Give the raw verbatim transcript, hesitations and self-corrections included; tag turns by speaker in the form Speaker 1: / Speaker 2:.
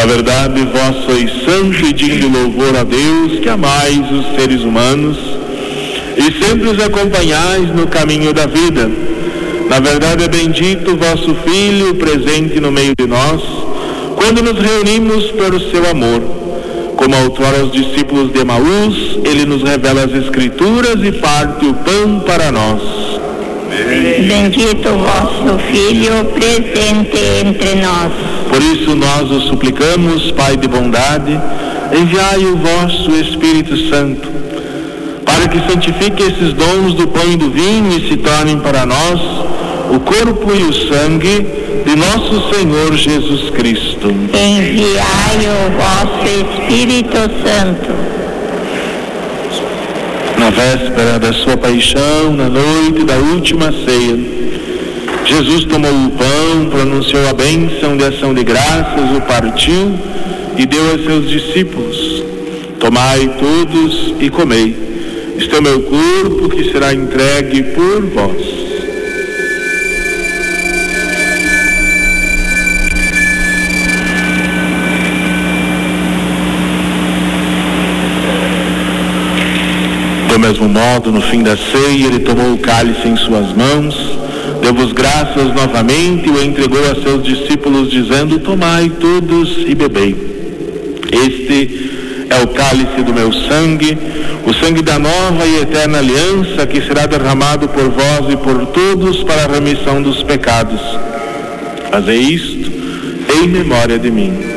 Speaker 1: Na verdade, vós sois santo e digno de louvor a Deus, que amais os seres humanos e sempre os acompanhais no caminho da vida. Na verdade, é bendito o vosso Filho, presente no meio de nós, quando nos reunimos pelo seu amor. Como outrora os discípulos de Emaús, ele nos revela as Escrituras e parte o pão para nós.
Speaker 2: Bendito o vosso Filho, presente entre nós.
Speaker 1: Por isso nós o suplicamos, Pai de bondade, enviai o vosso Espírito Santo, para que santifique esses dons do pão e do vinho e se tornem para nós o corpo e o sangue de nosso Senhor Jesus Cristo.
Speaker 2: Enviai o vosso Espírito Santo.
Speaker 1: Na véspera da sua paixão, na noite da última ceia, Jesus tomou o pão, pronunciou a bênção de ação de graças, o partiu e deu a seus discípulos. Tomai todos e comei. Este é o meu corpo que será entregue por vós. Do mesmo modo, no fim da ceia, ele tomou o cálice em suas mãos, deu-vos graças novamente e o entregou a seus discípulos, dizendo: tomai todos e bebei. Este é o cálice do meu sangue, o sangue da nova e eterna aliança, que será derramado por vós e por todos para a remissão dos pecados. Fazei isto em memória de mim.